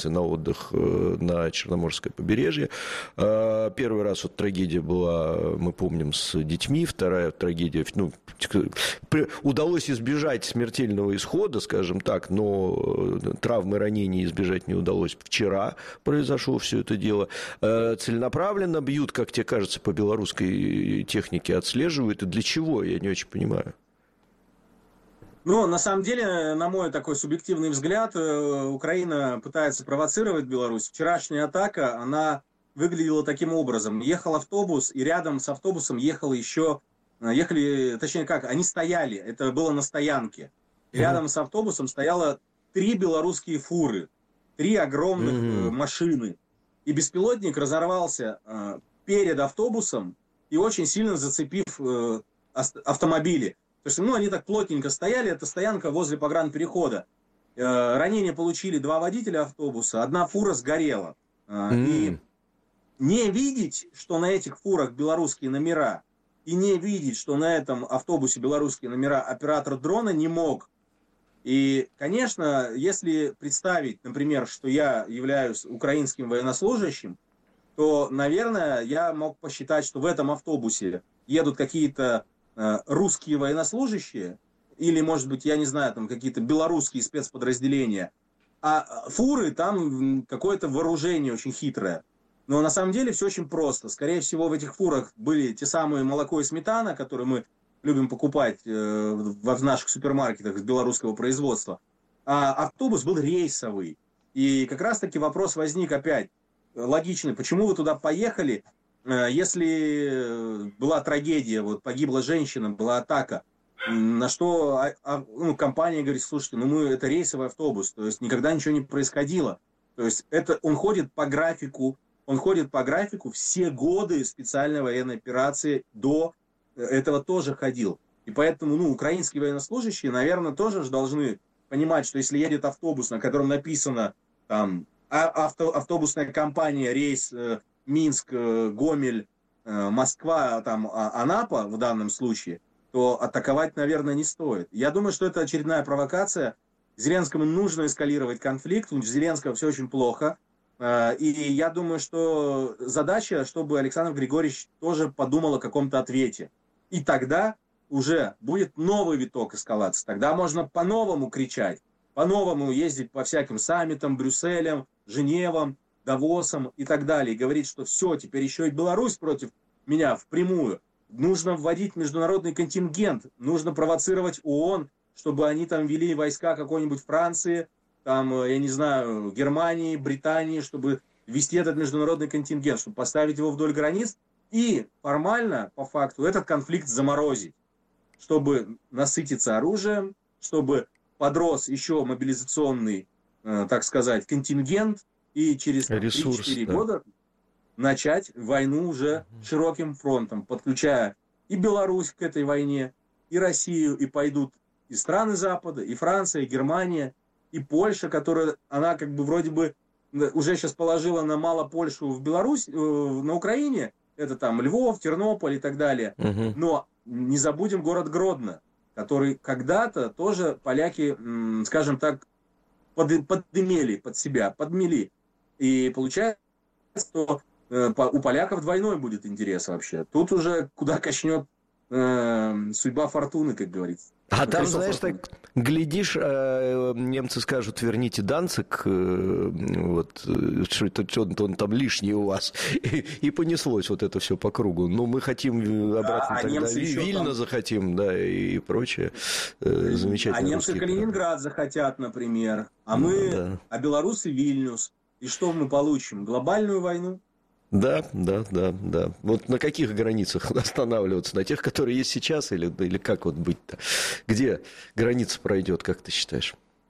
отправился на отдых на Черноморское побережье. Первый раз вот трагедия была, мы помним, с детьми. Вторая трагедия, удалось избежать смертельного исхода, скажем так, но травмы, ранений избежать не удалось. Вчера произошло все это дело. Целенаправленно бьют, как тебе кажется, по белорусской технике, отслеживают. И для чего, я не очень понимаю. Ну, на самом деле, на мой такой субъективный взгляд, Украина пытается провоцировать Беларусь. Вчерашняя атака, она выглядела таким образом. Ехал автобус, и рядом с автобусом они стояли, это было на стоянке. И рядом с автобусом стояло 3 белорусские фуры, 3 огромных машины. И беспилотник разорвался перед автобусом и очень сильно зацепив автомобили. То есть, они так плотненько стояли, это стоянка возле погранперехода. Ранения получили 2 водителя автобуса, 1 фура сгорела. И не видеть, что на этих фурах белорусские номера, и не видеть, что на этом автобусе белорусские номера, оператор дрона не мог. И, конечно, если представить, например, что я являюсь украинским военнослужащим, то, наверное, я мог посчитать, что в этом автобусе едут какие-то русские военнослужащие, или, может быть, я не знаю, там какие-то белорусские спецподразделения, а фуры там какое-то вооружение очень хитрое. Но на самом деле все очень просто. Скорее всего, в этих фурах были те самые молоко и сметана, которые мы любим покупать в наших супермаркетах с белорусского производства. А автобус был рейсовый. И как раз-таки вопрос возник опять логичный. Почему вы туда поехали, если была трагедия, вот погибла женщина, была атака, на что компания говорит: слушайте, это рейсовый автобус, то есть никогда ничего не происходило. То есть он ходит по графику все годы специальной военной операции, до этого тоже ходил. И поэтому, украинские военнослужащие, наверное, тоже должны понимать, что если едет автобус, на котором написано там автобусная компания, рейс Минск, Гомель, Москва, там Анапа в данном случае, то атаковать, наверное, не стоит. Я думаю, что это очередная провокация. Зеленскому нужно эскалировать конфликт, у Зеленского все очень плохо. И я думаю, что задача, чтобы Александр Григорьевич тоже подумал о каком-то ответе. И тогда уже будет новый виток эскалации. Тогда можно по-новому кричать, по-новому ездить по всяким саммитам, Брюсселям, Женевам, Давосом и так далее. И говорить, что все, теперь еще и Беларусь против меня впрямую. Нужно вводить международный контингент, нужно провоцировать ООН, чтобы они там вели войска какой-нибудь Франции, там, я не знаю, Германии, Британии, чтобы ввести этот международный контингент, чтобы поставить его вдоль границ и формально, по факту, этот конфликт заморозить, чтобы насытиться оружием, чтобы подрос еще мобилизационный, так сказать, контингент, и через 3-4 года начать войну уже широким фронтом, подключая и Беларусь к этой войне, и Россию, и пойдут и страны Запада, и Франция, и Германия, и Польша, которая, она как бы вроде бы уже сейчас положила на мало Польшу в Беларусь, на Украине, это там Львов, Тернополь и так далее. Но не забудем город Гродно, который когда-то тоже поляки, скажем так, подымели под себя, подмели. И получается, что у поляков двойной будет интерес вообще. Тут уже куда качнет судьба фортуны, как говорится. А там, знаешь, так глядишь, немцы скажут: верните Данциг, вот, что он там лишний у вас. И понеслось вот это все по кругу. Но мы хотим обратно тогда Вильно захотим, да, и прочее. Замечательно. А немцы Калининград захотят, например. А белорусы Вильнюс. И что мы получим? Глобальную войну? Да. Вот на каких границах останавливаться? На тех, которые есть сейчас, или как вот быть-то? Где граница пройдет, как ты считаешь?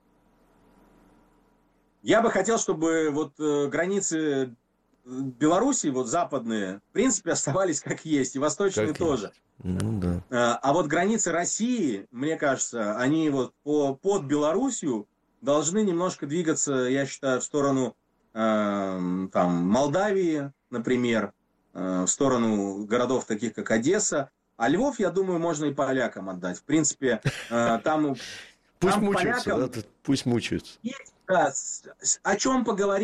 Я бы хотел, чтобы вот границы Беларуси, вот западные, в принципе, оставались как есть, и восточные как тоже. А вот границы России, мне кажется, они вот под Белоруссию должны немножко двигаться, я считаю, в сторону там Молдавии, например, в сторону городов таких, как Одесса. А Львов, я думаю, можно и полякам отдать. В принципе, там... Пусть мучаются, полякам... Есть, да, о чем поговорить.